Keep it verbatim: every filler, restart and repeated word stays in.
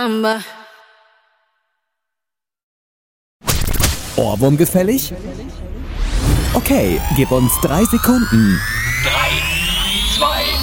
number. Ohrwurm gefällig? Okay, gib uns drei Sekunden. Drei, zwei,